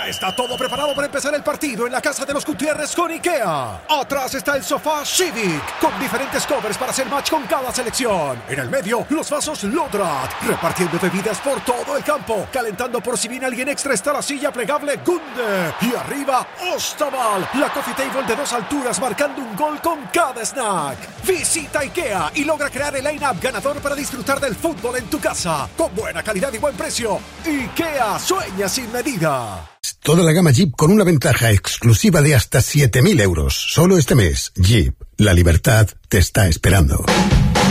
Ya está todo preparado para empezar el partido en la casa de los Gutiérrez con IKEA. Atrás está el sofá Civic, con diferentes covers para hacer match con cada selección. En el medio, los vasos Lodrat, repartiendo bebidas por todo el campo. Calentando por si viene alguien extra está la silla plegable Gunde. Y arriba, Ostaval, la coffee table de 2 alturas marcando un gol con cada snack. Visita IKEA y logra crear el line-up ganador para disfrutar del fútbol en tu casa. Con buena calidad y buen precio. IKEA, sueña sin medida. Toda la gama Jeep con una ventaja exclusiva de hasta 7.000 euros. Solo este mes. Jeep, la libertad te está esperando.